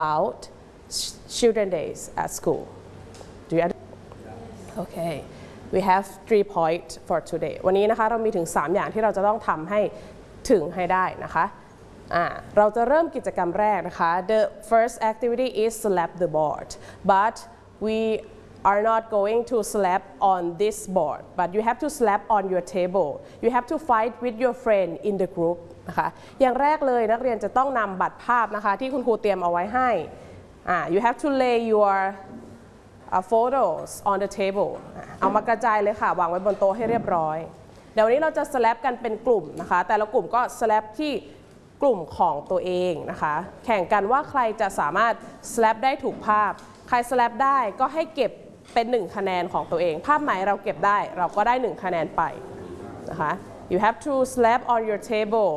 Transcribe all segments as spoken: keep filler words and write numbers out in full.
about Children's Days at school. Do you understand? Okay. We have three points for today. วันนี้นะคะเรามีถึงสามอย่างที่เราจะต้องทำให้ถึงให้ได้นะคะอ่าเราจะเริ่มกิจกรรมแรกนะคะ The first activity is slap the board, but we are not going to slap on this board, but you have to slap on your table. You have to fight with your friend in the group นะคะอย่างแรกเลยนักเรียนจะต้องนำบัตรภาพนะคะที่คุณครูเตรียมเอาไว้ให้อ่า you have to lay your uh, photos on the table เอามากระจายเลยค่ะวางไว้บนโต๊ะให้เรียบร้อยเดี๋ยววันนี้เราจะสแลปกันเป็นกลุ่มนะคะแต่ละกลุ่มก็สแลปที่กลุ่มของตัวเองนะคะแข่งกันว่าใครจะสามารถสแลปได้ถูกภาพใครสแลปได้ก็ให้เก็บเป็นหนึ่งคะแนนของตัวเองภาพไหนเราเก็บได้เราก็ได้หนึ่งคะแนนไปนะคะ you have to slap on your table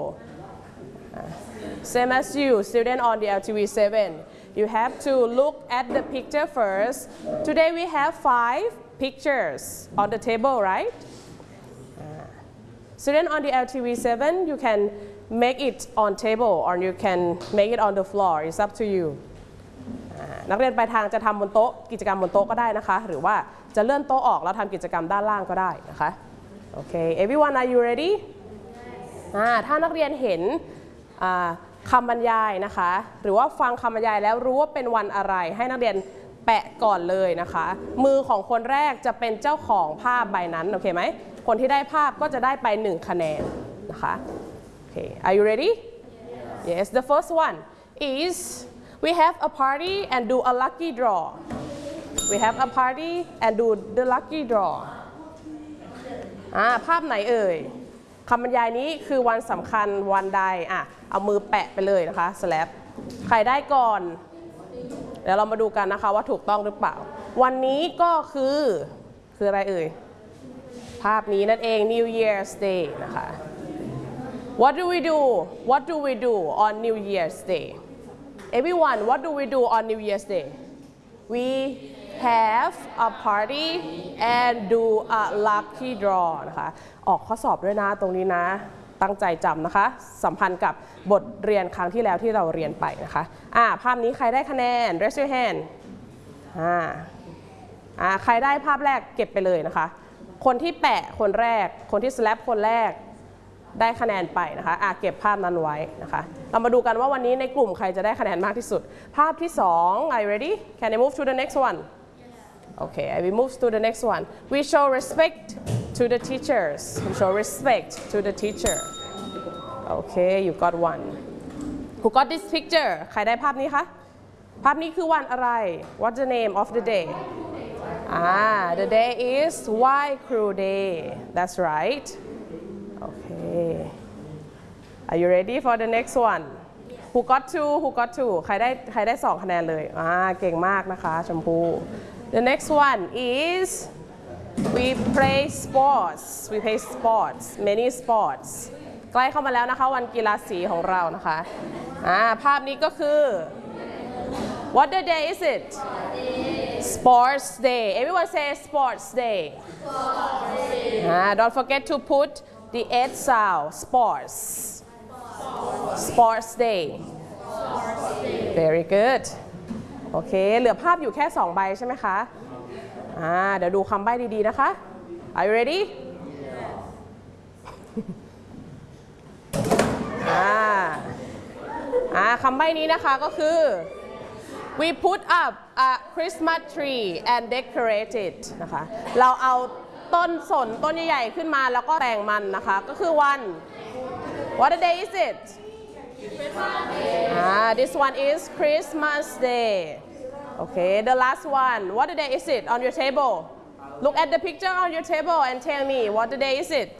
same as you student on the L T V seven you have to look at the picture first today we have five pictures on the table right student on the L T V seven you can make it on table or you can make it on the floor it's up to youนักเรียนปลายทางจะทำบนโต๊ะกิจกรรมบนโต๊ะก็ได้นะคะหรือว่าจะเลื่อนโต๊ะออกแล้วทำกิจกรรมด้านล่างก็ได้นะคะโอเค everyone are you ready ถ้านักเรียนเห็นคำบรรยายนะคะหรือว่าฟังคำบรรยายแล้วรู้ว่าเป็นวันอะไรให้นักเรียนแปะก่อนเลยนะคะมือของคนแรกจะเป็นเจ้าของภาพใบนั้นโอเคไหมคนที่ได้ภาพก็จะได้ไปหนึ่งคะแนนนะคะโอเค are you ready yes the first one is we have a party and do a lucky draw we have a party and do the lucky draw อ่าภาพไหนเอ่ยคำบรรยายนี้คือวันสำคัญวันใดอ่ะเอามือแปะไปเลยนะคะสแลปใครได้ก่อนเดี๋ยวเรามาดูกันนะคะว่าถูกต้องหรือเปล่าวันนี้ก็คือคืออะไรเอ่ยภาพนี้นั่นเอง New Year's Day นะคะ What do we do What do we do on New Year's Day Everyone what do we do on New Year's Day We have a party and do a lucky draw นะคะออกข้อสอบด้วยนะตรงนี้นะตั้งใจจำนะคะสัมพันธ์กับบทเรียนครั้งที่แล้วที่เราเรียนไปนะคะอ่าภาพนี้ใครได้คะแนน raise your hand อ่าอ่าใครได้ภาพแรกเก็บไปเลยนะคะคนที่แปะคนแรกคนที่ slap คนแรกได้คะแนนไปนะคะอ่ะเก็บภาพนั้นไว้นะคะเรามาดูกันว่าวันนี้ในกลุ่มใครจะได้คะแนนมากที่สุดภาพที่สอง Are you ready Can I move to the next one Okay I will move to the next one We show respect to the teachers We show respect to the teacher Okay you got one Who got this picture ใครได้ภาพนี้คะภาพนี้คือวันอะไร What's the name of the day Ah the day is White Crew Day That's right Okay Are you ready for the next one Who got two Who got two ใครได้ใครได้สองคะแนนเลยอ่าเก่งมากนะคะชมพู The next one is we play sports we play sports many sports ใกล้เข้ามาแล้วนะคะวันกีฬาสีของเรานะคะอ่าภาพนี้ก็คือ What the day is it Sports Day Everyone say Sports Dayอ่า Don't forget to put the eighth sound sports Sports Day Very good โอเคเหลือภาพอยู่แค่สองใบใช่ไหมคะอ่าเดี๋ยวดูคำใบ้ดีๆนะคะ Are you ready อ่าอ่าคำใบ้นี้นะคะก็คือ We put up a Christmas tree and decorate it นะคะเราเอาต้นสนต้นใหญ่ๆขึ้นมาแล้วก็แต่งมันนะคะก็คือวัน What day is it ah this one is Christmas Day okay the last one what day is it on your table look at the picture on your table and tell me what day is it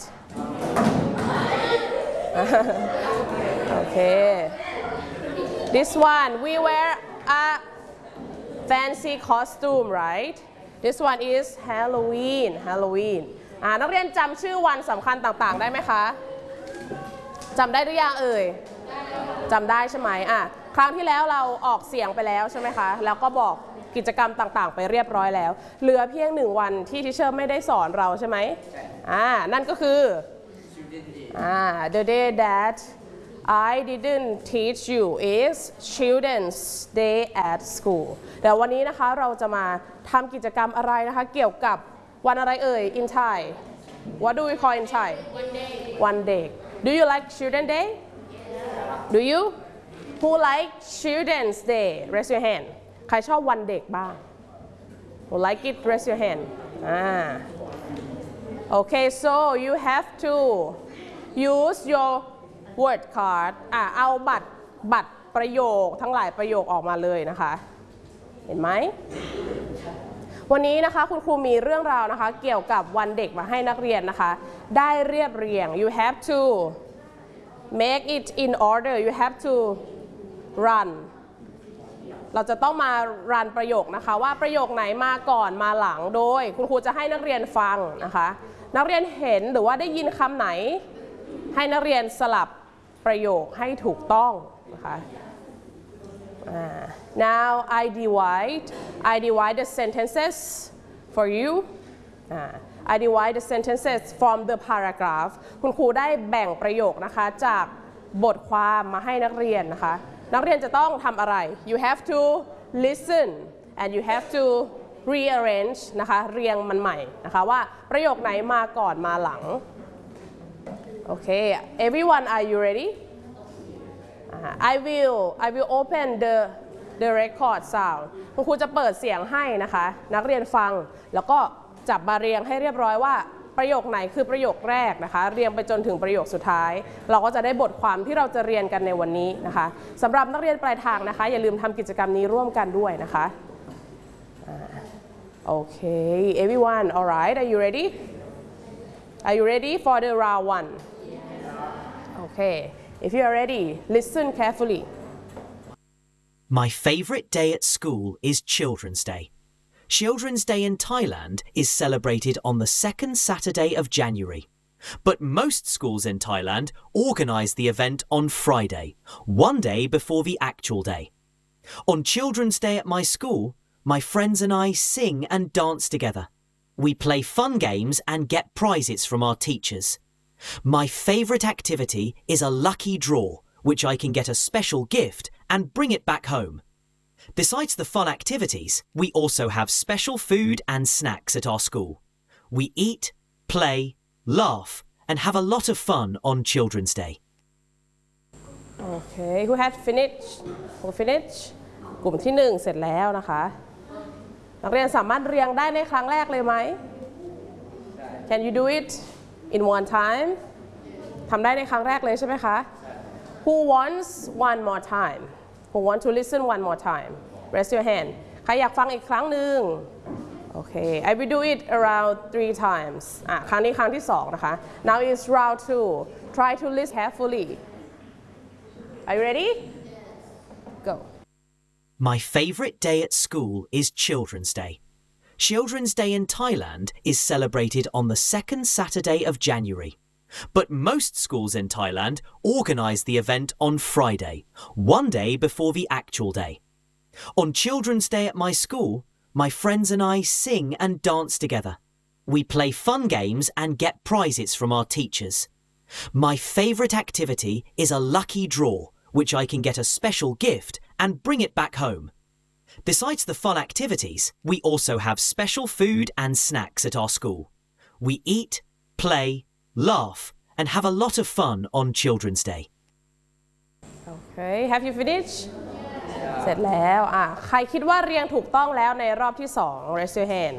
okay this one we wear a fancy costume right This one is Halloween Halloween อ่านักเรียนจำชื่อวันสำคัญต่างๆได้ไหมคะจำได้หรือยังเอ่ยจำได้ใช่ไหมอ่ะครั้งที่แล้วเราออกเสียงไปแล้วใช่ไหมคะแล้วก็บอกกิจกรรมต่างๆไปเรียบร้อยแล้วเหลือเพียงหนึ่งวันที่ทิเชอร์ไม่ได้สอนเราใช่ไหมอ่านั่นก็คืออ่า the day that I didn't teach you is Children's Day at school แต่วันนี้นะคะเราจะมาทำกิจกรรมอะไรนะคะเกี่ยวกับวันอะไรเอ่ย in Thai What do we call in Thai One day One day Do you like Children's Day Do you Who like Children's Day Raise your hand ใครชอบวันเด็กบ้าง Who like it Raise your hand อ่า Okay so you have to use your word card อ่ะเอาบัตรบัตรประโยคทั้งหลายประโยคออกมาเลยนะคะเห็นไหมวันนี้นะคะคุณครูมีเรื่องราวนะคะเกี่ยวกับวันเด็กมาให้นักเรียนนะคะได้เรียบเรียง you have to make it in order you have to run เราจะต้องมารันประโยคนะคะว่าประโยคไหนมาก่อนมาหลังโดยคุณครูจะให้นักเรียนฟังนะคะนักเรียนเห็นหรือว่าได้ยินคำไหนให้นักเรียนสลับประโยคให้ถูกต้องนะคะ Uh, now I divide I divide the sentences for you uh, I divide the sentences from the paragraph คุณครูได้แบ่งประโยคนะคะจากบทความมาให้นักเรียนนะคะนักเรียนจะต้องทำอะไร you have to listen and you have to rearrange นะคะเรียงมันใหม่นะคะว่าประโยคไหนมาก่อนมาหลัง Okay everyone are you ready I will I will open the the record sound คุณครูจะเปิดเสียงให้นะคะนักเรียนฟังแล้วก็จับมาเรียงให้เรียบร้อยว่าประโยคไหนคือประโยคแรกนะคะเรียงไปจนถึงประโยคสุดท้ายเราก็จะได้บทความที่เราจะเรียนกันในวันนี้นะคะสำหรับนักเรียนปลายทางนะคะอย่าลืมทำกิจกรรมนี้ร่วมกันด้วยนะคะโอเค everyone alright are you ready are you ready for the round one okay If you are ready, listen carefully. My favorite day at school is Children's Day. Children's Day in Thailand is celebrated on the second Saturday of January. But most schools in Thailand organize the event on Friday, one day before the actual day. On Children's Day at my school, my friends and I sing and dance together. We play fun games and get prizes from our teachers.My favourite activity is a lucky draw, which I can get a special gift and bring it back home. Besides the fun activities, we also have special food and snacks at our school. We eat, play, laugh, and have a lot of fun on Children's Day. Okay, who had finished? Who finished? กลุ่มที่หนึ่งเสร็จแล้วนะคะนักเรียนสามารถเรียงได้ในครั้งแรกเลยไหม Can you do it?In one time ทำได้ในครั้งแรกเลยใช่ไหมคะ Who wants one more time Who want to listen one more time Raise your hand ใครอยากฟังอีกครั้งหนึ่งโอเค I will do it around three times อ่ะครั้งนี้ครั้งที่สองนะคะ Now is round two Try to listen carefully Are you ready Go My favorite day at school is Children's Day.Children's Day in Thailand is celebrated on the second Saturday of January. But most schools in Thailand organize the event on Friday, one day before the actual day. On Children's Day at my school, my friends and I sing and dance together. We play fun games and get prizes from our teachers. My favourite activity is a lucky draw, which I can get a special gift and bring it back home.Besides the fun activities, we also have special food and snacks at our school. We eat, play, laugh, and have a lot of fun on Children's Day. Okay, have you finished? เสร็จแล้วอ่ะใครคิดว่าเรียงถูกต้องแล้วในรอบที่สอง Raise your hand.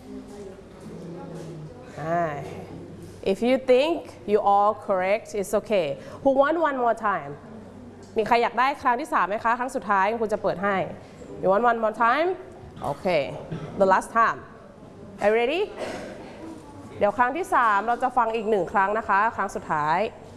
If you think you all correct, it's okay. Who want one more time? มีใครอยากได้ครั้งที่สามไหมคะครั้งสุดท้ายคุณจะเปิดให้You want one more time? Okay. The last time. Are you ready? เดี๋ยวครั้งที่สามเราจะฟังอีกหนึ่งครั้งนะคะครั้งสุดท้าย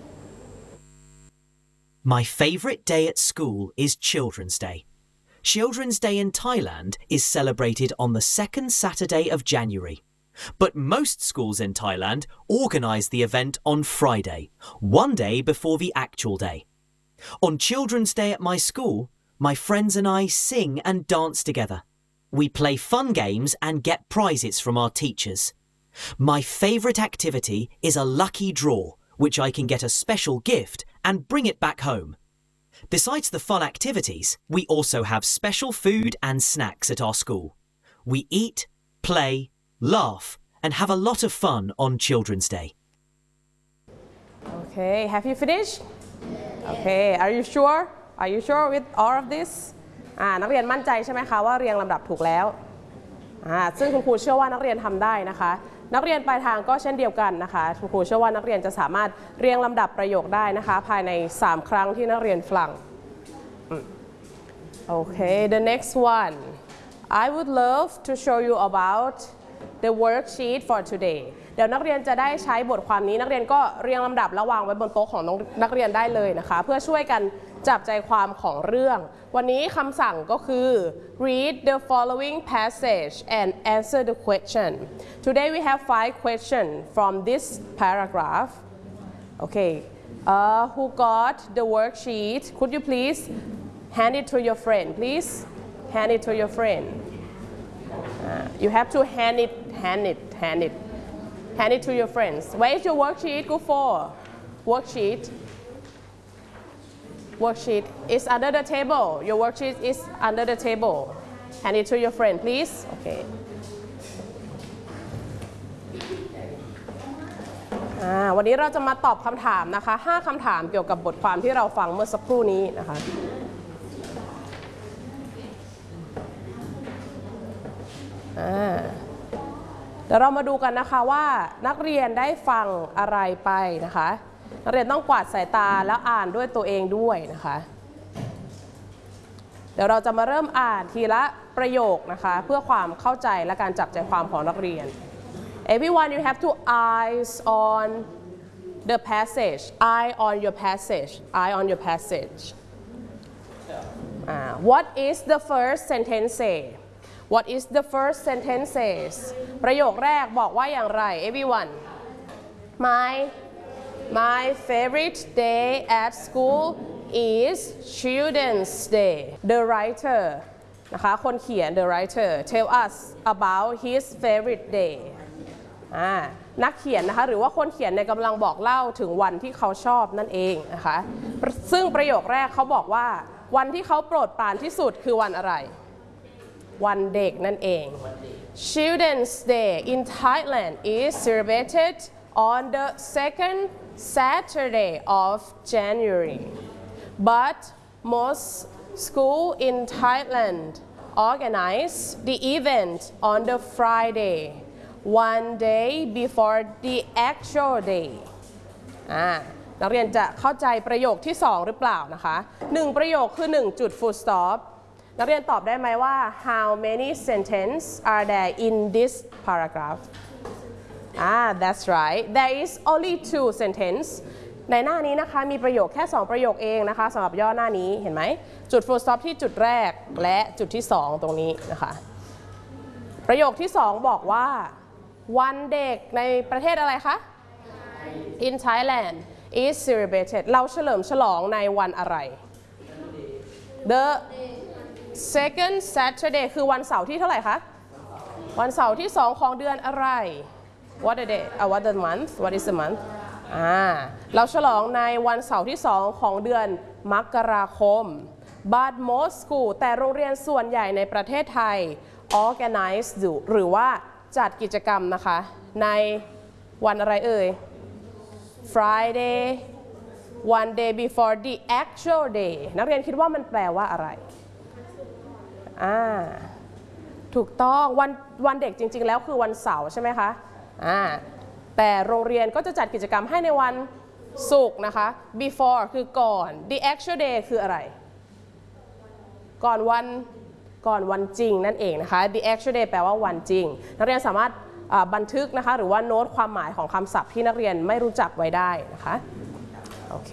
My favorite day at school is Children's Day. Children's Day in Thailand is celebrated on the second Saturday of January. But most schools in Thailand organize the event on Friday, one day before the actual day. On Children's Day at my school,My friends and I sing and dance together. We play fun games and get prizes from our teachers. My favourite activity is a lucky draw, which I can get a special gift and bring it back home. Besides the fun activities, we also have special food and snacks at our school. We eat, play, laugh, and have a lot of fun on Children's Day. Okay, have you finished? Okay, are you sure? Are you sure with all of this? อ่านักเรียนมั่นใจใช่ไหมคะว่าเรียงลำดับถูกแล้วอ่าซึ่งคุณครูเชื่อว่านักเรียนทำได้นะคะนักเรียนปลายทางก็เช่นเดียวกันนะคะคุณครูเชื่อว่านักเรียนจะสามารถเรียงลำดับประโยคได้นะคะภายในสามครั้งที่นักเรียนฟังโอเค the next one I would love to show you about the worksheet for today เดี๋ยวนักเรียนจะได้ใช้บทความนี้นักเรียนก็เรียงลำดับและวางไว้บนโต๊ะของนักเรียนได้เลยนะคะเพื่อช่วยกันจับใจความของเรื่องวันนี้คำสั่งก็คือ read the following passage and answer the question today we have five questions from this paragraph okay uh, who got the worksheet could you please hand it to your friend please hand it to your friend uh, you have to hand it hand it hand it hand it to your friends where is your worksheet go for worksheet worksheet is under the table your worksheet is under the table hand it to your friend please okay วันนี้เราจะมาตอบคำถามนะคะห้าคำถามเกี่ยวกับบทความที่เราฟังเมื่อสักครู่นี้นะคะเดี๋ยวเรามาดูกันนะคะว่านักเรียนได้ฟังอะไรไปนะคะนักเรียนต้องกวาดสายตาแล้วอ่านด้วยตัวเองด้วยนะคะเดี๋ยวเราจะมาเริ่มอ่านทีละประโยคนะคะเพื่อความเข้าใจและการจับใจความของนักเรียน Everyone you have to eyes on the passage eye on your passage eye on your passage uh, What is the first sentence say What is the first sentence says ประโยคแรกบอกว่าอย่างไร Everyone My My favorite day at school is Children's Day The writer นะคะคนเขียน The writer tell us about his favorite day อ่านักเขียนนะคะหรือว่าคนเขียนในกำลังบอกเล่าถึงวันที่เขาชอบนั่นเองนะคะซึ่งประโยคแรกเขาบอกว่าวันที่เขาโปรดปรานที่สุดคือวันอะไรวันเด็กนั่นเอง Children's Day in Thailand is celebrated on the second Saturday of January but most schools in Thailand organize the event on the Friday one day before the actual day อ่านักเรียนจะเข้าใจประโยคที่สองหรือเปล่านะคะหนึ่งประโยคคือหนึ่งจุด full stopนักเรียนตอบได้ไหมว่า how many sentences are there in this paragraph อ่า that's right there is only two sentences ในหน้านี้นะคะมีประโยคแค่สองประโยคเองนะคะสำหรับย่อหน้านี้เห็นไหมจุด full stop ที่จุดแรกและจุดที่สองตรงนี้นะคะประโยคที่สองบอกว่าวันเด็กในประเทศอะไรคะ in Thailand is celebrated เราเฉลิมฉลองในวันอะไร the second Saturday คือวันเสาร์ที่เท่าไหร่คะวันเสาร์ที่สองของเดือนอะไร what the day uh, what the month what is the month อ่าเราฉลองในวันเสาร์ที่สองของเดือนมกราคม but most school แต่โรงเรียนส่วนใหญ่ในประเทศไทย organize หรือว่าจัดกิจกรรมนะคะในวันอะไรเอ่ย Friday one day before the actual day นักเรียนคิดว่ามันแปลว่าอะไรอ่าถูกต้องวันวันเด็กจริงๆแล้วคือวันเสาร์ใช่ไหมคะอ่าแต่โรงเรียนก็จะจัดกิจกรรมให้ในวันศุกร์นะคะ before คือก่อน the actual day คืออะไรก่อนวันก่อนวันจริงนั่นเองนะคะ the actual day แปลว่าวันจริงนักเรียนสามารถบันทึกนะคะหรือว่าโน้ตความหมายของคำศัพท์ที่นักเรียนไม่รู้จักไว้ได้นะคะโอเค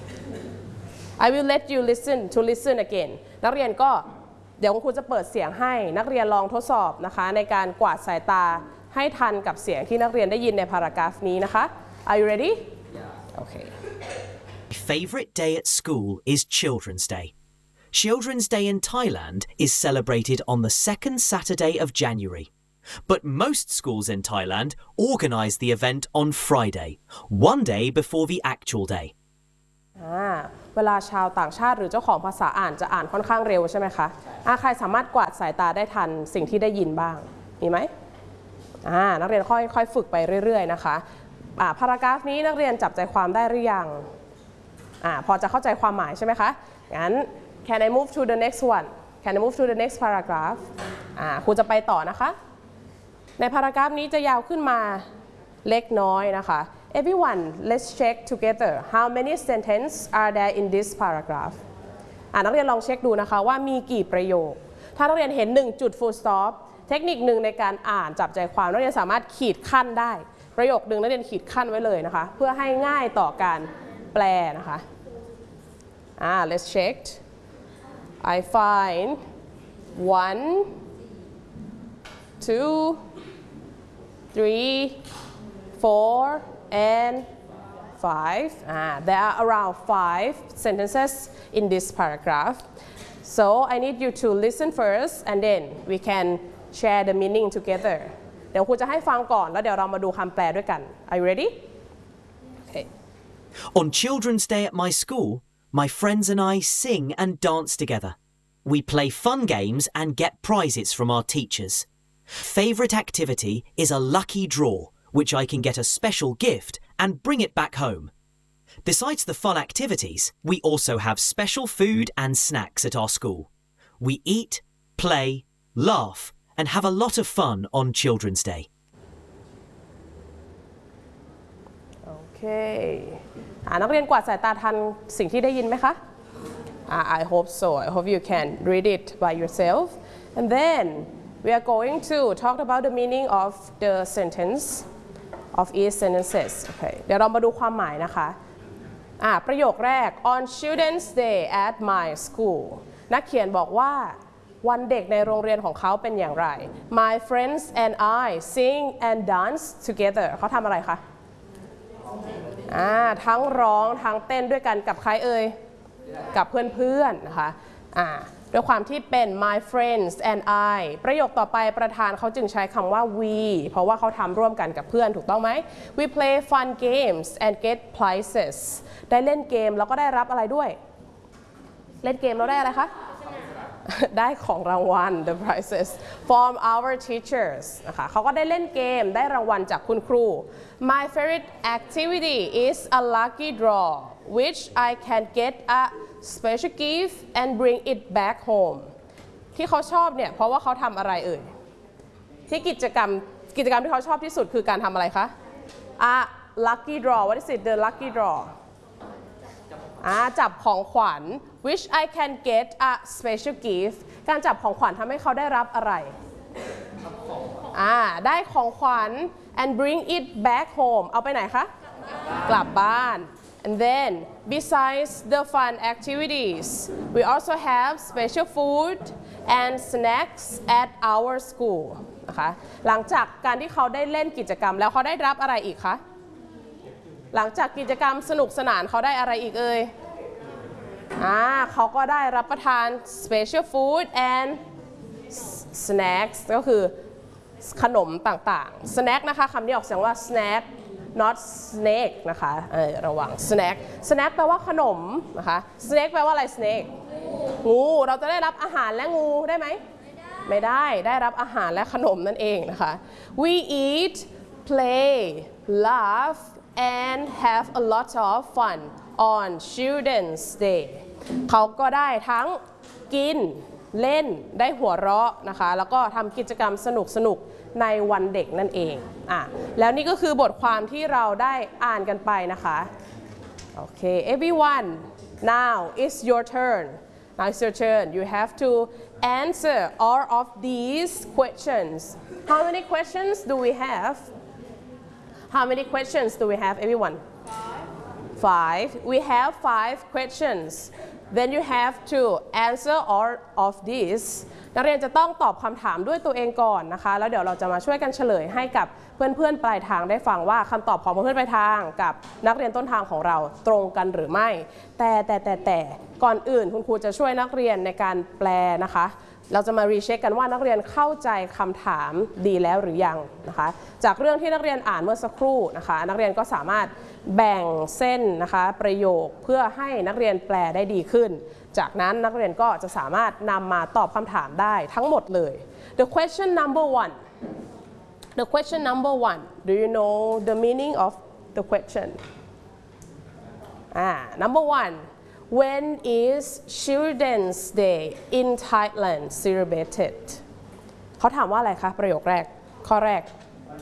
I will let you listen to listen again นักเรียนก็เดี๋ยวคุณครูจะเปิดเสียงให้นักเรียนลองทดสอบนะคะในการกวาดสายตาให้ทันกับเสียงที่นักเรียนได้ยินในพารากราฟนี้นะคะ Are you ready? Yeah. Okay. My favorite day at school is Children's Day. Children's Day in Thailand is celebrated on the second Saturday of January. But most schools in Thailand organize the event on Friday, one day before the actual day. อ่าเวลาชาวต่างชาติหรือเจ้าของภาษาอ่านจะอ่านค่อนข้างเร็วใช่ไหมคะอ่าใครสามารถกวาดสายตาได้ทันสิ่งที่ได้ยินบ้างมีไหมอ่านักเรียนค่อยค่อยฝึกไปเรื่อยๆนะคะอ่าพารากราฟนี้นักเรียนจับใจความได้หรือยังอ่าพอจะเข้าใจความหมายใช่ไหมคะงั้น can I move to the next one can I move to the next paragraph อ่าครูจะไปต่อนะคะในพารากราฟนี้จะยาวขึ้นมาเล็กน้อยนะคะ Everyone let's check together how many sentences are there in this paragraph อ่านักเรียนลองเช็คดูนะคะว่ามีกี่ประโยคถ้านักเรียนเห็นหนึ่งจุด full stop เทคนิคหนึ่งในการอ่านจับใจความนักเรียนสามารถขีดขั้นได้ประโยคหนึ่งนักเรียนขีดขั้นไว้เลยนะคะเพื่อให้ง่ายต่อการแปลนะคะอ่า let's check I find one two three four and five ah, there are around five sentences in this paragraph so I need you to listen first and then we can share the meaning together เดี๋ยวครูจะให้ฟังก่อนแล้วเดี๋ยวเรามาดูคำแปลด้วยกัน Are you ready? Okay. On Children's Day at my school, my friends and I sing and dance together. We play fun games and get prizes from our teachers. Favourite activity is a lucky draw, which I can get a special gift and bring it back home. Besides the fun activities, we also have special food and snacks at our school. We eat, play, laugh, and have a lot of fun on Children's Day. Okay. นักเรียนกวาดสายตาทันสิ่งที่ได้ยินไหมคะ I hope so. I hope you can read it by yourself. And then we are going to talk about the meaning of the sentence of each sentences. Okay. เดี๋ยวเรามาดูความหมายนะคะอ่าประโยคแรก On Children's Day at my school นักเขียนบอกว่าวันเด็กในโรงเรียนของเขาเป็นอย่างไร My friends and I sing and dance together เขาทำอะไรคะอ่าทั้งร้องทั้งเต้นด้วยกันกับใครเอ่ยกับเพื่อนๆนะคะอ่าด้วยความที่เป็น my friends and I ประโยคต่อไปประธานเขาจึงใช้คำว่า we เพราะว่าเขาทำร่วมกันกับเพื่อนถูกต้องไหม we play fun games and get prizes ได้เล่นเกมแล้วก็ได้รับอะไรด้วยเล่นเกมแล้วได้อะไรคะได้ของรางวัล the prizes from our teachers นะคะเขาก็ได้เล่นเกมได้รางวัลจากคุณครู my favorite activity is a lucky draw which I can get a special gift and bring it back home ที่เขาชอบเนี่ยเพราะว่าเขาทำอะไรเอ่ยที่กิจกรรมกิจกรรมที่เขาชอบที่สุดคือการทำอะไรคะ a lucky draw what is it the lucky draw อ่าจับของขวัญ which I can get a special gift การจับของขวัญทำให้เขาได้รับอะไรอ่าได้ของขวัญ and bring it back home เอาไปไหนคะกลับบ้าน and then besides the fun activities we also have special food and snacks at our school นะคะหลังจากการที่เขาได้เล่นกิจกรรมแล้วเขาได้รับอะไรอีกคะหลังจากกิจกรรมสนุกสนานเขาได้อะไรอีกเอ่ยอ่าเขาก็ได้รับประทาน special food and snacks ก็คือขนมต่างๆ snack นะคะคำนี้ออกเสียงว่า snack not snake นะคะเออระวัง snack snack แปลว่าขนมนะคะ snake แปลว่าอะไร snake งูเราจะได้รับอาหารและงูได้ไหมไม่ได้ได้รับอาหารและขนมนั่นเองนะคะ we eat play laugh and have a lot of fun on Children's Day เขาก็ได้ทั้งกินเล่นได้หัวเราะนะคะแล้วก็ทำกิจกรรมสนุกสนุกในวันเด็กนั่นเองอ่ะแล้วนี่ก็คือบทความที่เราได้อ่านกันไปนะคะโอเค everyone now it's your turn now it's your turn you have to answer all of these questions how many questions do we have how many questions do we have everyone five we have five questions then you have to answer all of these นักเรียนจะต้องตอบคำถามด้วยตัวเองก่อนนะคะแล้วเดี๋ยวเราจะมาช่วยกันเฉลยให้กับเพื่อนๆปลายทางได้ฟังว่าคำตอบของเพื่อนๆปลายทางกับนักเรียนต้นทางของเราตรงกันหรือไม่แต่แต่แต่แต่ก่อนอื่นคุณครูจะช่วยนักเรียนในการแปลนะคะเราจะมารีเช็คกันว่านักเรียนเข้าใจคำถามดีแล้วหรือยังนะคะจากเรื่องที่นักเรียนอ่านเมื่อสักครู่นะคะนักเรียนก็สามารถแบ่งเส้นนะคะประโยคเพื่อให้นักเรียนแปลได้ดีขึ้นจากนั้นนักเรียนก็จะสามารถนำมาตอบคำถามได้ทั้งหมดเลย The question number one The question number one Do you know the meaning of the question ah number one When is Children's Day in Thailand celebrated เขาถามว่าอะไรคะประโยคแรกข้อแรก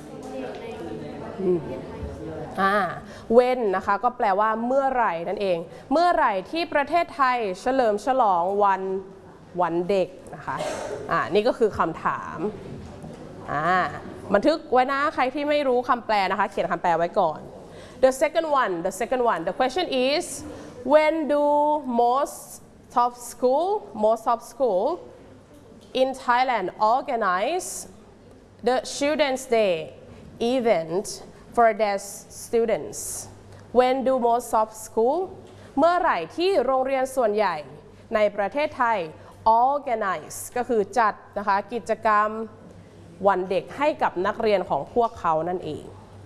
อ่า when นะคะก็แปลว่าเมื่อไหร่นั่นเองเมื่อไหร่ที่ประเทศไทยเฉลิมฉลองวันวันเด็กนะคะอ่านี่ก็คือคำถามอ่าบันทึกไว้นะใครที่ไม่รู้คำแปลนะคะเขียนคำแปลไว้ก่อน The second one the second one the question is when do most top school most top school in Thailand organize the Children's Day event for their students when do most of school เมื่อไหร่ที่โรงเรียนส่วนใหญ่ในประเทศไทย organize ก็คือจัดนะคะกิจกรรมวันเด็กให้กับนักเรียนของพวกเขานั่นเอง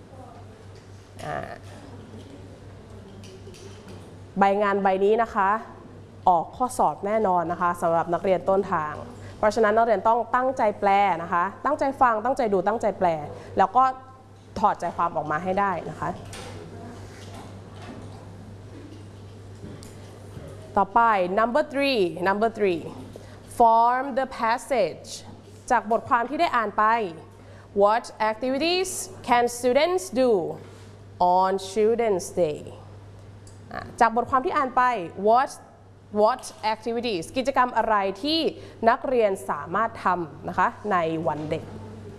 ใบงานใบนี้นะคะออกข้อสอบแน่นอนนะคะสำหรับนักเรียนต้นทางเพราะฉะนั้นนักเรียนต้องตั้งใจแปลนะคะตั้งใจฟังตั้งใจดูตั้งใจแปลแล้วก็ถอดใจความออกมาให้ได้นะคะต่อไป number three number three form the passage จากบทความที่ได้อ่านไป What activities can students do on Children's Day จากบทความที่อ่านไป What What activities กิจกรรมอะไรที่นักเรียนสามารถทำนะคะในวันเด็ก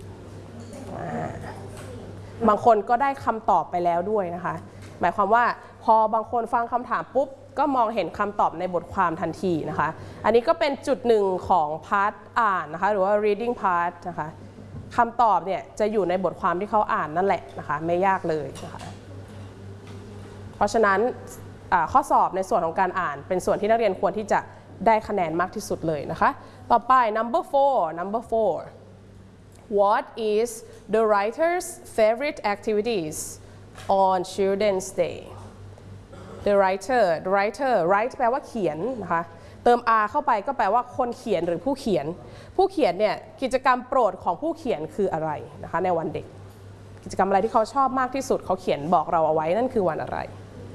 บางคนก็ได้คำตอบไปแล้วด้วยนะคะหมายความว่าพอบางคนฟังคำถามปุ๊บก็มองเห็นคำตอบในบทความทันทีนะคะอันนี้ก็เป็นจุดหนึ่งของพาร์ทอ่านนะคะหรือว่า reading part นะคะคำตอบเนี่ยจะอยู่ในบทความที่เขาอ่านนั่นแหละนะคะไม่ยากเลยนะคะเพราะฉะนั้นข้อสอบในส่วนของการอ่านเป็นส่วนที่นักเรียนควรที่จะได้คะแนนมากที่สุดเลยนะคะต่อไป number four number four What is the writer's favorite activities on Children's Day The writer the writer write แปลว่าเขียนนะคะเติม r เข้าไปก็แปลว่าคนเขียนหรือผู้เขียนผู้เขียนเนี่ยกิจกรรมโปรดของผู้เขียนคืออะไรนะคะในวันเด็กกิจกรรมอะไรที่เขาชอบมากที่สุดเขาเขียนบอกเราเอาไว้นั่นคือวันอะไร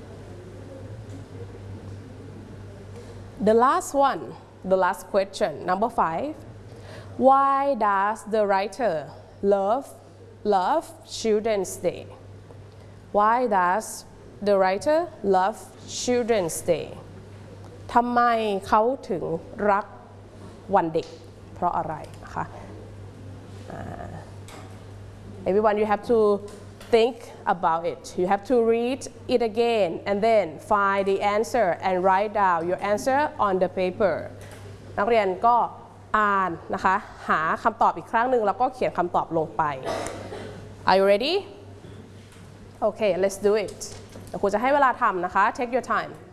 The last one the last question number five Why does the writer love love Children's Day Why does the writer love Children's Day ทำไมเขาถึงรักวันเด็กเพราะอะไรนะคะ Everyone you have to think about it you have to read it again and then find the answer and write down your answer on the paper นักเรียนก็อ่านนะคะหาคำตอบอีกครั้งหนึ่งแล้วก็เขียนคำตอบลงไป Are you ready? Okay let's do it ครูจะให้เวลาทำนะคะ Take your time